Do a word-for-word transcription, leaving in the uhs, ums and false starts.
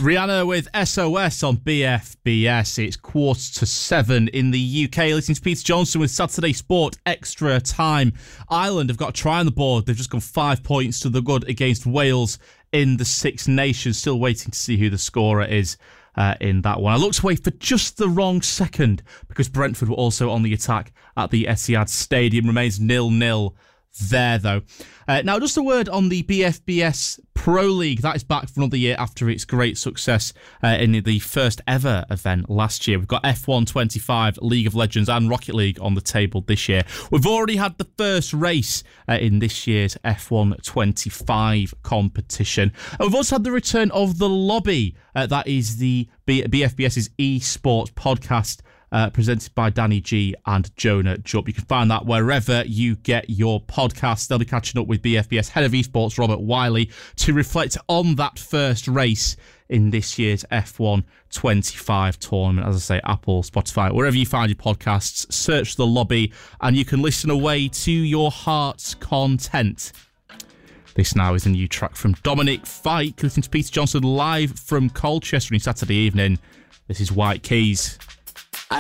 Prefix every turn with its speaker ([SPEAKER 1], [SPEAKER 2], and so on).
[SPEAKER 1] Rihanna with S O S on B F B S. It's quarter to seven in the U K. Listening to Peter Johnson with Saturday Sport Extra Time. Ireland have got a try on the board. They've just gone five points to the good against Wales in the Six Nations. Still waiting to see who the scorer is uh, in that one. I looked away for just the wrong second because Brentford were also on the attack at the Etihad Stadium. Remains nil-nil there, though. Uh, now, just a word on the B F B S Pro League. That is back for another year after its great success uh, in the first ever event last year. We've got F one twenty-five, League of Legends and Rocket League on the table this year. We've already had the first race uh, in this year's F one twenty-five competition. And we've also had the return of The Lobby. Uh, that is the B- BFBS's eSports podcast, Uh, presented by Danny G and Jonah Jupp. You can find that wherever you get your podcasts. They'll be catching up with B F B S Head of Esports Robert Wiley to reflect on that first race in this year's F one twenty-five tournament. As I say, Apple, Spotify, wherever you find your podcasts, search The Lobby and you can listen away to your heart's content. This now is a new track from Dominic Fike, listening to Peter Johnson live from Colchester on Saturday evening. This is White Keys.